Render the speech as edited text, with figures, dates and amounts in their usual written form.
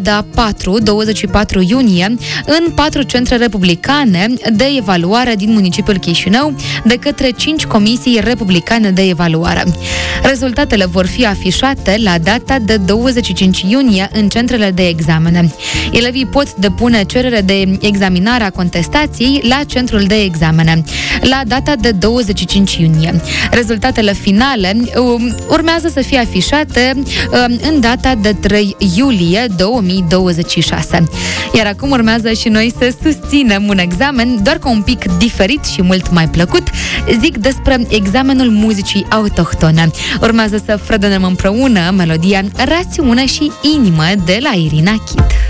perioada 4-24 iunie în 4 centre republicane de evaluare din municipiul Chișinău de către 5 comisii republicane de evaluare. Rezultatele vor fi afișate la data de 25 iunie în centrele de examene. Elevii pot depune cerere de examinare a contestației la centrul de examene la data de 25 iunie. Rezultatele finale urmează să fie afișate în data de 3 iulie 2026. Iar acum urmează și noi să susținem un examen, doar că un pic diferit și mult mai plăcut. Zic despre examenul muzicii autohtone. Urmează să fredonăm împreună melodia Rațiune și Inimă de la Irina Chit.